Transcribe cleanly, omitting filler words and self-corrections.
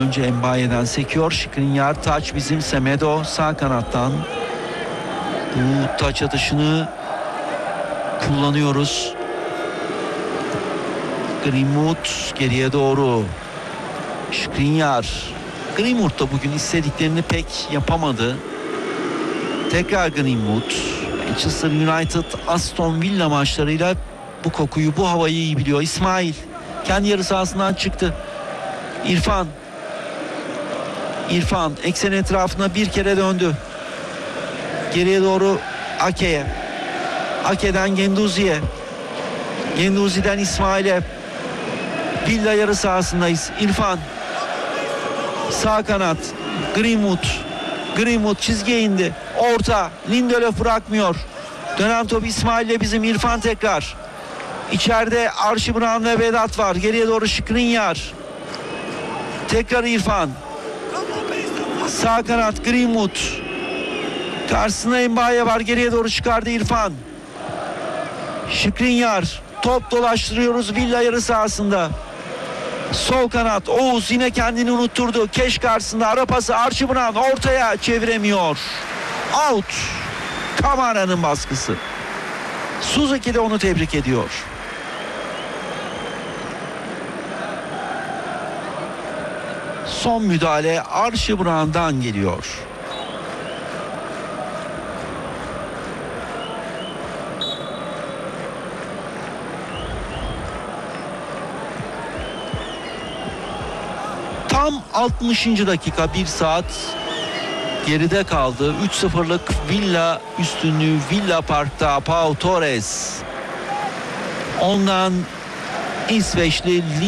Önce Mbaye'den sekiyor. Skriniar, taç bizim Semedo sağ kanattan. Bu taç atışını kullanıyoruz. Greenwood geriye doğru. Skriniar. Greenwood da bugün istediklerini pek yapamadı. Tekrar Greenwood. Manchester United Aston Villa maçlarıyla bu kokuyu, bu havayı iyi biliyor. İsmail kendi yarı sahasından çıktı. İrfan eksen etrafına bir kere döndü. Geriye doğru Ake'ye. Ake'den Genduzi'ye. Genduzi'den İsmail'e. Villa yarı sahasındayız. İrfan. Sağ kanat. Greenwood çizgiye indi. Orta. Lindelöf bırakmıyor. Dönen top İsmail'le bizim. İrfan tekrar. İçeride Archibald ve Vedat var. Geriye doğru Skriniar. Tekrar İrfan. Sağ kanat Greenwood. Karşısında Mbaye var. Geriye doğru çıkardı İrfan. Skriniar. Top dolaştırıyoruz Villa yarı sahasında. Sol kanat Oğuz yine kendini unutturdu. Keş karşısında ara pası Archibald ortaya çeviremiyor. Out. Kamara'nın baskısı. Suzuki de onu tebrik ediyor. Son müdahale Archibald'dan geliyor. Tam 60. dakika, 1 saat geride kaldı. 3-0'lık Villa üstünlüğü Villa Park'ta. Pau Torres. Ondan İsveçli